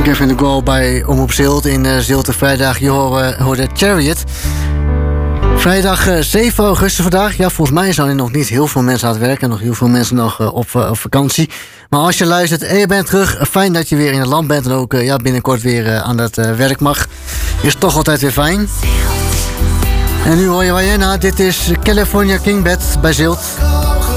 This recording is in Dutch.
Gavin de Gaulle bij Omroep Zilt in Zilte vrijdag. Je hoorde Chariot. Vrijdag 7 augustus vandaag. Ja, volgens mij zijn er nog niet heel veel mensen aan het werk en nog heel veel mensen nog op vakantie. Maar als je luistert en je bent terug, fijn dat je weer in het land bent en ook binnenkort weer aan het werk mag. Is toch altijd weer fijn. En nu hoor je Wayena. Dit is California King Bed bij Zilt.